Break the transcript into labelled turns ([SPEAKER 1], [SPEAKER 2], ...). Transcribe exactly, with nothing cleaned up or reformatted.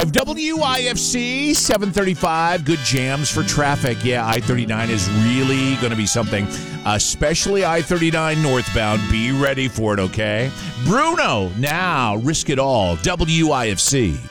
[SPEAKER 1] W I F C seven thirty-five, good jams for traffic. Yeah, I thirty-nine is really going to be something, especially I thirty-nine northbound. Be ready for it, okay? Bruno, now, Risk It All, W I F C.